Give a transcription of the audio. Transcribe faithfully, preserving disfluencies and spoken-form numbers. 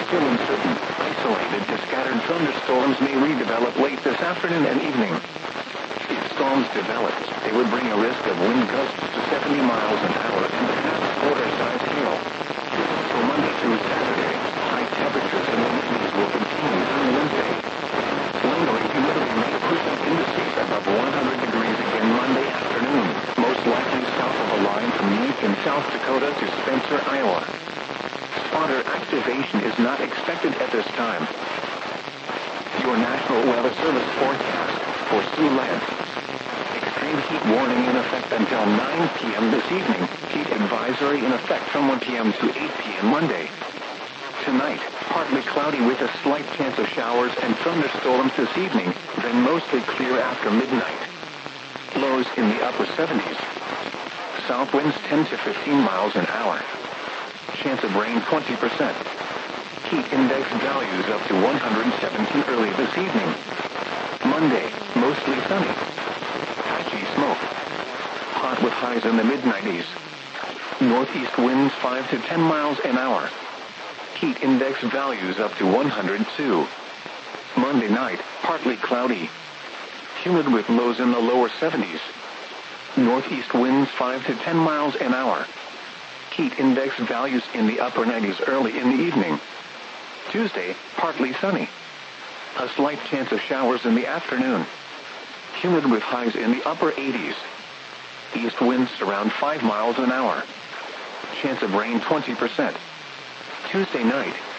still uncertain. Isolated to scattered thunderstorms may redevelop late this afternoon and evening. If storms developed, they would bring a risk of wind gusts to seventy miles an hour and a half-quarter-size hail. For Monday through Saturday, high temperatures in the evenings will continue through Wednesday. Lingering humidity may push up indices above one hundred degrees again Monday afternoon, most likely south of a line from Macon, South Dakota to Spencer, Iowa. Spotter activation is not expected at this time. Your National Weather Service forecast for Siouxland. Extreme heat warning in effect until nine p m this evening. Heat advisory in effect from one p m to eight p m Monday. Tonight, partly cloudy with a slight chance of showers and thunderstorms this evening, then mostly clear after midnight. Lows in the upper seventies. South winds ten to fifteen miles an hour. Chance of rain twenty percent. Heat index values up to one hundred seventeen early this evening. Monday, mostly sunny. Patchy smoke. Hot with highs in the mid nineties. Northeast winds five to ten miles an hour. Heat index values up to one hundred two. Monday night, partly cloudy. Humid with lows in the lower seventies. Northeast winds five to ten miles an hour. Heat index values in the upper nineties early in the evening. Tuesday, partly sunny. A slight chance of showers in the afternoon. Humid with highs in the upper eighties. East winds around five miles an hour. Chance of rain twenty percent. Tuesday night,